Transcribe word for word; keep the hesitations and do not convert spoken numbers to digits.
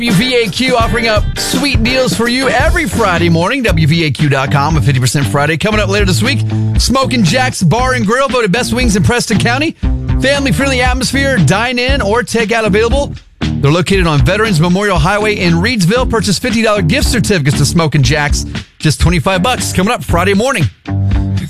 W V A Q offering up sweet deals for you every Friday morning. W V A Q dot com, a fifty percent Friday. Coming up later this week, Smokin' Jack's Bar and Grill, voted best wings in Preston County. Family-friendly atmosphere, dine-in or take-out available. They're located on Veterans Memorial Highway in Reedsville. Purchase fifty dollars gift certificates to Smokin' Jack's. Just twenty-five bucks. Coming up Friday morning.